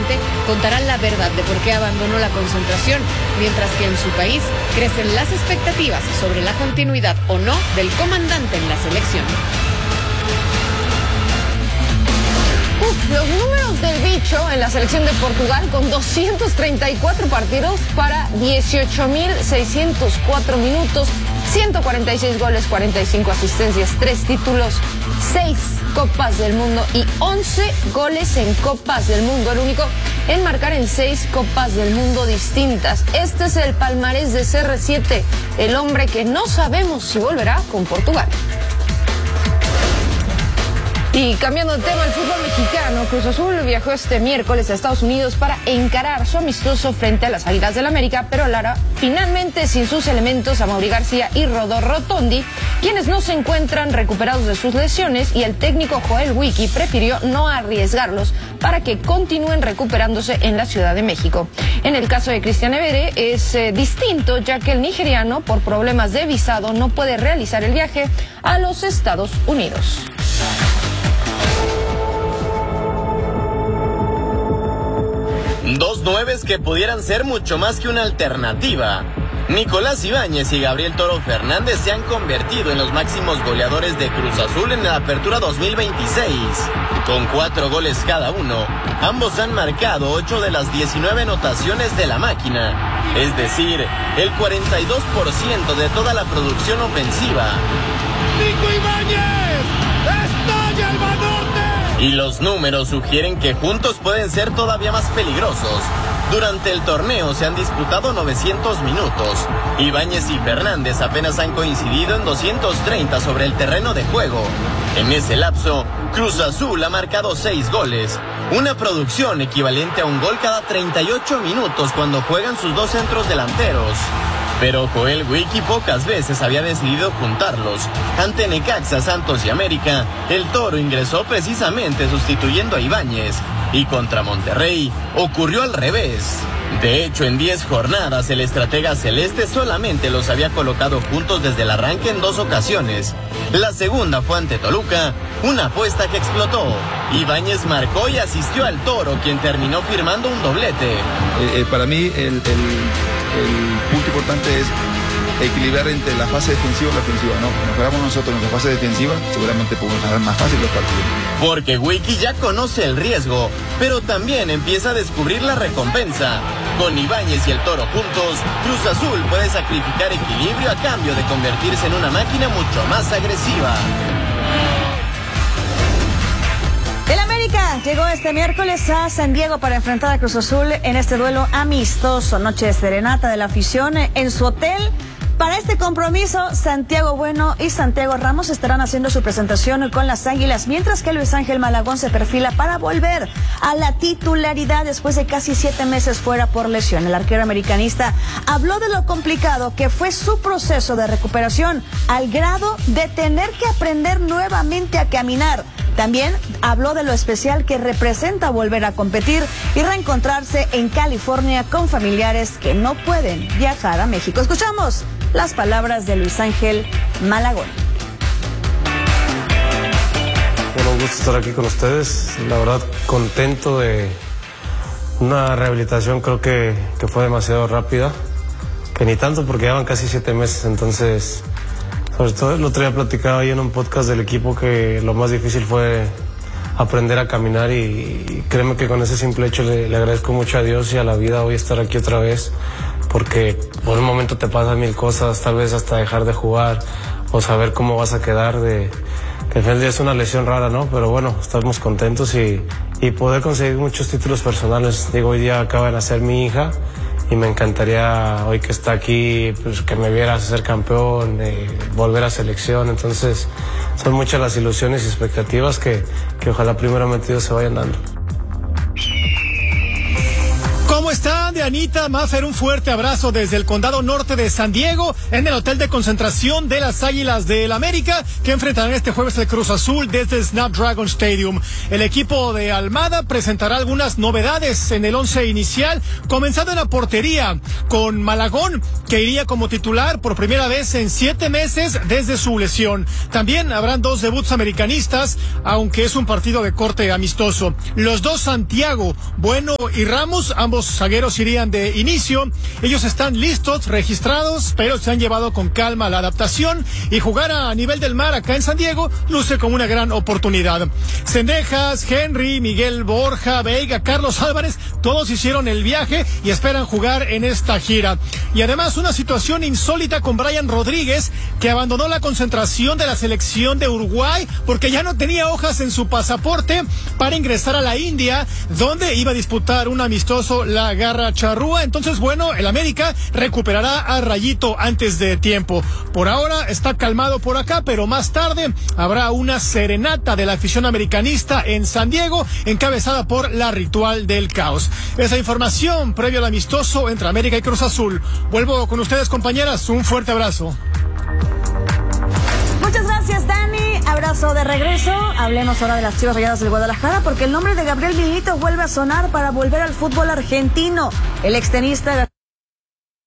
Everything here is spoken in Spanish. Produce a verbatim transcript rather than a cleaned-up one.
comandante contará la verdad de por qué abandonó la concentración, mientras que en su país crecen las expectativas sobre la continuidad o no del comandante en la selección. Uf, los números del bicho en la selección de Portugal con doscientos treinta y cuatro partidos para dieciocho mil seiscientos cuatro minutos, ciento cuarenta y seis goles, cuarenta y cinco asistencias, tres títulos, seis Copas del Mundo y once goles en Copas del Mundo, el único en marcar en seis Copas del Mundo distintas. Este es el palmarés de C R siete, el hombre que no sabemos si volverá con Portugal. Y cambiando de tema, el fútbol mexicano, Cruz Azul viajó este miércoles a Estados Unidos para encarar su amistoso frente a las Águilas del América, pero Lara finalmente sin sus elementos, Amaury García y Rodó Rotondi, quienes no se encuentran recuperados de sus lesiones, y el técnico Joel Wiki prefirió no arriesgarlos para que continúen recuperándose en la Ciudad de México. En el caso de Cristian Evere es eh, distinto, ya que el nigeriano, por problemas de visado, no puede realizar el viaje a los Estados Unidos. Dos nueves que pudieran ser mucho más que una alternativa. Nicolás Ibáñez y Gabriel Toro Fernández se han convertido en los máximos goleadores de Cruz Azul en la Apertura dos mil veintiséis. Con cuatro goles cada uno, ambos han marcado ocho de las diecinueve anotaciones de la máquina, es decir, el cuarenta y dos por ciento de toda la producción ofensiva. ¡Nico Ibáñez! ¡Estalla el Banorte! Y los números sugieren que juntos pueden ser todavía más peligrosos. Durante el torneo se han disputado novecientos minutos. Ibáñez y Fernández apenas han coincidido en doscientos treinta sobre el terreno de juego. En ese lapso, Cruz Azul ha marcado seis goles, una producción equivalente a un gol cada treinta y ocho minutos cuando juegan sus dos centros delanteros. Pero Joel Wiki pocas veces había decidido juntarlos. Ante Necaxa, Santos y América, el Toro ingresó precisamente sustituyendo a Ibáñez. Y contra Monterrey ocurrió al revés. De hecho, en diez jornadas el estratega celeste solamente los había colocado juntos desde el arranque en dos ocasiones. La segunda fue ante Toluca, una apuesta que explotó. Ibáñez marcó y asistió al Toro, quien terminó firmando un doblete. Eh, eh, para mí el, el, el punto importante es equilibrar entre la fase defensiva y la ofensiva, ¿no? Si mejoramos nosotros en la fase defensiva, seguramente podemos ganar más fácil los partidos. Porque Wiki ya conoce el riesgo, pero también empieza a descubrir la recompensa. Con Ibáñez y el Toro juntos, Cruz Azul puede sacrificar equilibrio a cambio de convertirse en una máquina mucho más agresiva. El América llegó este miércoles a San Diego para enfrentar a Cruz Azul en este duelo amistoso. Noche de serenata de la afición en su hotel. Para este compromiso, Santiago Bueno y Santiago Ramos estarán haciendo su presentación con las Águilas, mientras que Luis Ángel Malagón se perfila para volver a la titularidad después de casi siete meses fuera por lesión. El arquero americanista habló de lo complicado que fue su proceso de recuperación, al grado de tener que aprender nuevamente a caminar. También habló de lo especial que representa volver a competir y reencontrarse en California con familiares que no pueden viajar a México. Escuchamos las palabras de Luis Ángel Malagón. Bueno, un gusto estar aquí con ustedes. La verdad, contento de una rehabilitación, creo que, que fue demasiado rápida. Que ni tanto, porque llevan casi siete meses, entonces... Sobre todo el otro día platicaba ahí en un podcast del equipo que lo más difícil fue aprender a caminar, y, y créeme que con ese simple hecho le, le agradezco mucho a Dios y a la vida hoy estar aquí otra vez, porque por un momento te pasan mil cosas, tal vez hasta dejar de jugar o saber cómo vas a quedar, de que al final es una lesión rara, ¿no? Pero bueno, estamos contentos y, y poder conseguir muchos títulos personales. Digo, hoy día acaba de nacer mi hija, y me encantaría hoy que está aquí, pues, que me vieras ser campeón, eh, volver a selección. Entonces son muchas las ilusiones y expectativas que, que ojalá primeramente Dios se vayan dando. ¿Cómo están? De Anita, Maffer, un fuerte abrazo desde el condado norte de San Diego, en el hotel de concentración de las Águilas del América, que enfrentarán este jueves el Cruz Azul desde Snapdragon Stadium. El equipo de Almada presentará algunas novedades en el once inicial, comenzando en la portería, con Malagón, que iría como titular por primera vez en siete meses desde su lesión. También habrán dos debuts americanistas, aunque es un partido de corte amistoso. Los dos Santiago, Bueno y Ramos, ambos zagueros irían de inicio. Ellos están listos, registrados, pero se han llevado con calma la adaptación, y jugar a nivel del mar acá en San Diego luce como una gran oportunidad. Cendejas, Henry, Miguel Borja, Veiga, Carlos Álvarez, todos hicieron el viaje y esperan jugar en esta gira. Y además una situación insólita con Brian Rodríguez, que abandonó la concentración de la selección de Uruguay porque ya no tenía hojas en su pasaporte para ingresar a la India, donde iba a disputar un amistoso la Garra Charrúa. Entonces, bueno, el América recuperará a Rayito antes de tiempo. Por ahora está calmado por acá, pero más tarde habrá una serenata de la afición americanista en San Diego, encabezada por la Ritual del Caos. Esa información previo al amistoso entre América y Cruz Azul. Vuelvo con ustedes, compañeras. Un fuerte abrazo. Muchas gracias, Dani. Abrazo de regreso. Hablemos ahora de las Chivas Rayadas del Guadalajara, porque el nombre de Gabriel Milito vuelve a sonar para volver al fútbol argentino. El extenista